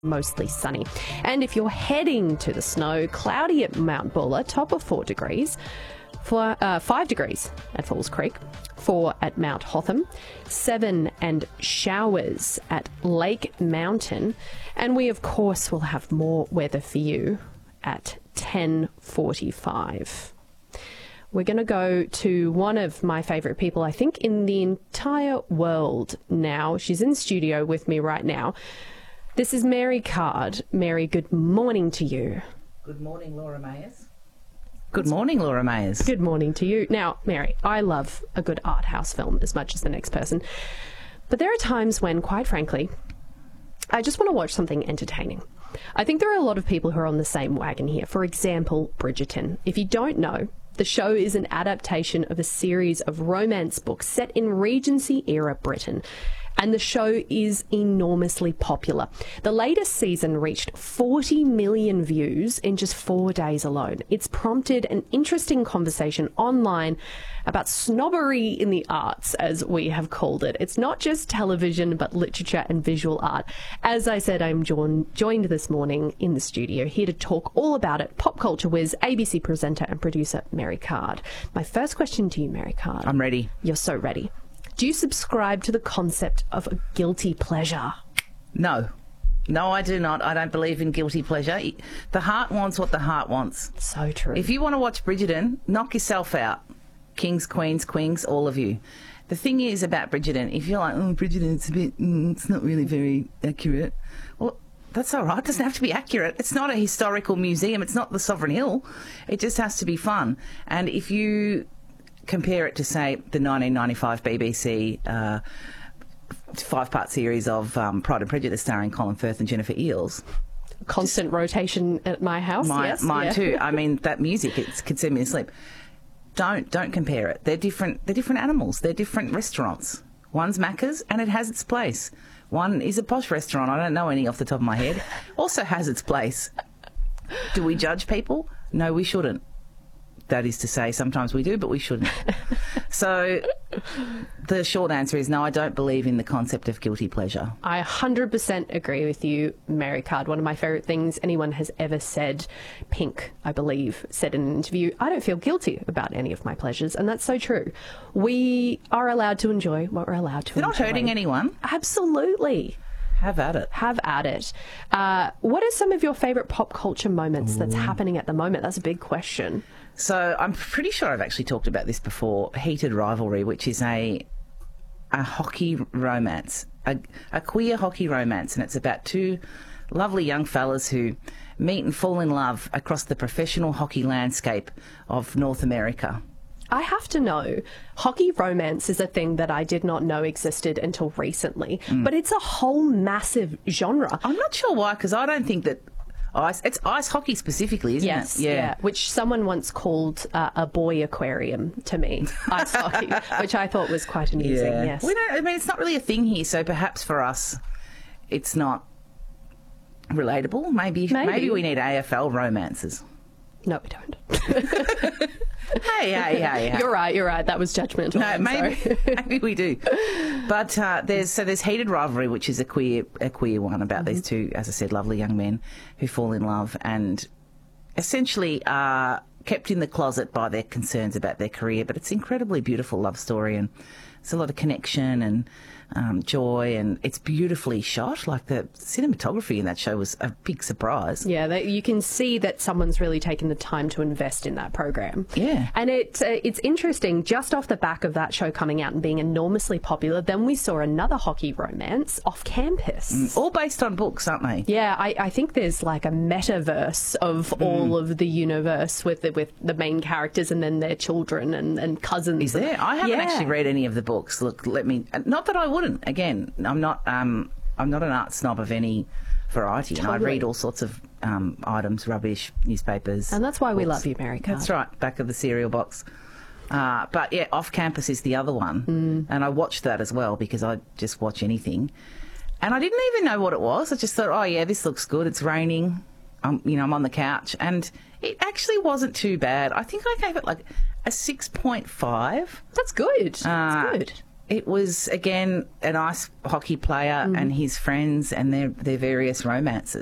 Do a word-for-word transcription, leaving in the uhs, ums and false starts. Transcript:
mostly sunny. And if you're heading to the snow, cloudy at Mount Buller, top of four degrees, for, uh, five degrees at Falls Creek, four at Mount Hotham, seven and showers at Lake Mountain. And we, of course, will have more weather for you at ten forty-five. We're going to go to one of my favourite people, I think, in the entire world now. She's in studio with me right now. This is Mary Card. Mary, good morning to you. Good morning, Laura Mayers. Good morning, Laura Mayers. Good morning to you. Now, Mary, I love a good art house film as much as the next person. But there are times when, quite frankly, I just want to watch something entertaining. I think there are a lot of people who are on the same wagon here. For example, Bridgerton. If you don't know, the show is an adaptation of a series of romance books set in Regency-era Britain. And the show is enormously popular. The latest season reached forty million views in just four days alone. It's prompted an interesting conversation online about snobbery in the arts, as we have called it. It's not just television, but literature and visual art. As I said, I'm jo- joined this morning in the studio here to talk all about it. Pop culture whiz, A B C presenter and producer Mary Card. My first question to you, Mary Card. I'm ready. You're so ready. Do you subscribe to the concept of a guilty pleasure? No. No, I do not. I don't believe in guilty pleasure. The heart wants what the heart wants. So true. If you want to watch Bridgerton, knock yourself out. Kings, queens, queens, all of you. The thing is about Bridgerton, if you're like, oh, Bridgerton, it's a bit, mm, it's not really very accurate. Well, that's all right. It doesn't have to be accurate. It's not a historical museum. It's not the Sovereign Hill. It just has to be fun. And if you compare it to, say, the nineteen ninety-five B B C uh, five-part series of um, Pride and Prejudice starring Colin Firth and Jennifer Eels. Constant Just, rotation at my house, my, yes. Mine yeah. too. I mean, that music, it could send me to sleep. Don't, don't compare it. They're different, they're different animals. They're different restaurants. One's Macca's and it has its place. One is a posh restaurant. I don't know any off the top of my head. Also has its place. Do we judge people? No, we shouldn't. That is to say, sometimes we do, but we shouldn't. So the short answer is no, I don't believe in the concept of guilty pleasure. I one hundred percent agree with you, Mary Card. One of my favourite things anyone has ever said, Pink, I believe, said in an interview, I don't feel guilty about any of my pleasures, and that's so true. We are allowed to enjoy what we're allowed to You're enjoy. You're not hurting anyone. Absolutely. Have at it. Have at it. Uh, what are some of your favourite pop culture moments Ooh. that's happening at the moment? That's a big question. So I'm pretty sure I've actually talked about this before. Heated Rivalry, which is a a hockey romance, a, a queer hockey romance, and it's about two lovely young fellas who meet and fall in love across the professional hockey landscape of North America. I have to know, hockey romance is a thing that I did not know existed until recently, mm. but it's a whole massive genre. I'm not sure why, because I don't think that ice, it's ice hockey specifically, isn't yes, it? Yes, yeah. yeah. Which someone once called uh, a boy aquarium to me, ice hockey, which I thought was quite amusing, yeah. yes. We don't, I mean, it's not really a thing here, so perhaps for us it's not relatable. Maybe, maybe. Maybe we need A F L romances. No, we don't. Hey, hey, hey, hey. You're right, you're right. That was judgmental. No, I'm maybe, sorry. maybe we do. But uh, there's so there's Heated Rivalry, which is a queer a queer one about mm-hmm. these two, as I said, lovely young men who fall in love and essentially are kept in the closet by their concerns about their career. But it's an incredibly beautiful love story, and there's a lot of connection and um, joy, and it's beautifully shot. Like, the cinematography in that show was a big surprise. Yeah, that you can see that someone's really taken the time to invest in that program. Yeah. And it, uh, it's interesting, just off the back of that show coming out and being enormously popular, then we saw another hockey romance Off Campus. Mm, all based on books, aren't they? Yeah, I, I think there's like a metaverse of mm. all of the universe with the, with the main characters and then their children and, and cousins. Is there? I haven't yeah. actually read any of the books. Look, let me... Not that I wouldn't. Again, I'm not um, I'm not an art snob of any variety. Totally. And I read all sorts of um, items, rubbish, newspapers. And that's why books. we love you, Mary Card. That's right, back of the cereal box. Uh, but yeah, Off Campus is the other one. Mm. And I watched that as well because I just watch anything. And I didn't even know what it was. I just thought, oh yeah, this looks good. It's raining. I'm, you know, I'm on the couch. And it actually wasn't too bad. I think I gave it like a six point five. That's good. Uh, That's good. It was, again, an ice hockey player and his friends and their, their various romances.